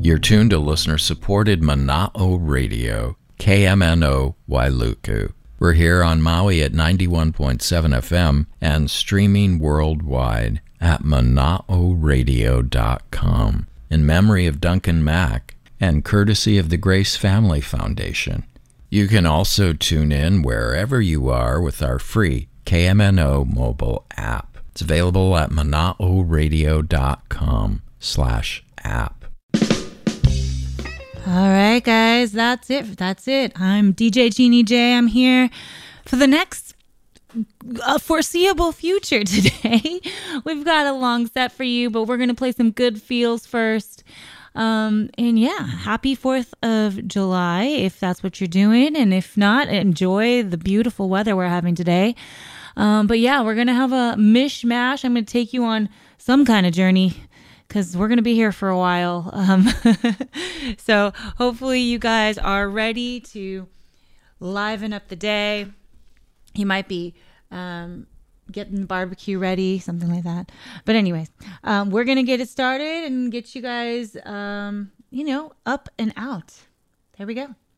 You're tuned to listener-supported Mana'o Radio, KMNO Wailuku. We're here on Maui at 91.7 FM and streaming worldwide at mana'oradio.com in memory of Duncan Mack and courtesy of the Grace Family Foundation. You can also tune in wherever you are with our free KMNO mobile app. It's available at mana'oradio.com/app. All right, guys, that's it. I'm DJ Jeannie J. I'm here for the next foreseeable future today. We've got a long set for you, but we're going to play some good feels first. And yeah, happy 4th of July if that's what you're doing. And if not, enjoy the beautiful weather we're having today. But yeah, we're going to have a mishmash. I'm going to take you on some kind of journey because we're going to be here for a while. So hopefully you guys are ready to liven up the day. You might be getting barbecue ready, something like that. But anyways, we're going to get it started and get you guys, up and out. There we go.